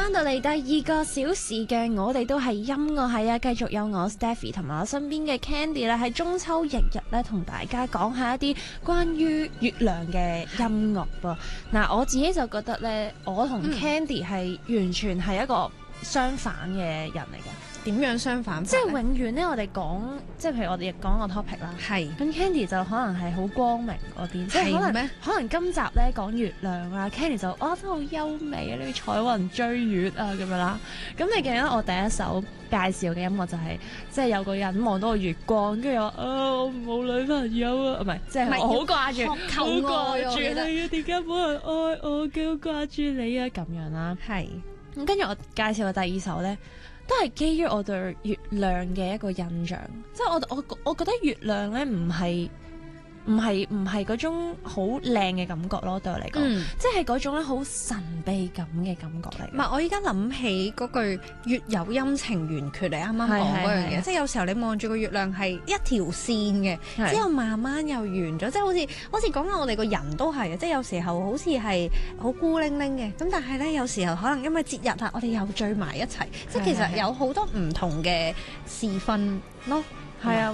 翻到嚟第二個小時嘅，我哋都係音樂係啊，繼續有我 Stephy 同埋我身邊嘅 Candy 咧，喺中秋翌日咧，同大家講下一啲關於月亮嘅音樂噃。嗱，我自己就覺得咧，我同 Candy 係完全係一個相反嘅人嚟嘅。 點樣相反？ 即係永遠咧，我哋講，即係譬如我哋講個 topic 啦， 係咁 Candy 就可能係好光明嗰邊，即係可能今集咧講月亮啦，Candy 就真係好優美啊！呢啲彩雲追月啊咁樣啦。咁你記得我第一首介紹嘅音樂就係即係有個人望到個月光，跟住我冇女朋友啊，唔係即係我好掛住，好掛住你啊！點解冇人愛我嘅？好掛住你啊！咁樣啦， 係咁跟住我介紹嘅第二首咧，都係基於我對月亮嘅一個印象，即係我覺得月亮咧唔係嗰種好靚嘅感覺咯，對我嚟講，即係嗰種咧好神秘感嘅感覺嚟。 唔係，我依家諗起嗰句月有陰晴圓缺，你啱啱講嗰樣嘢，即係有時候你望住個月亮係一條線嘅，之後慢慢又圓咗，即係好似講緊我哋個人都係，即係有時候好似係好孤零零嘅，咁但係咧有時候可能因為節日啊，我哋又聚埋一齊，即係其實有好多唔同嘅時分咯。 係啊，